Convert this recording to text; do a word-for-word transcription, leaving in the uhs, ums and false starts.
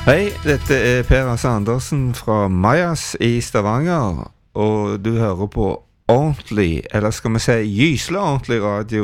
Hei, dette er Per Hasse Andersen fra Majas i Stavanger, og du hører på ordentlig, eller skal vi si gyselig ordentlig radio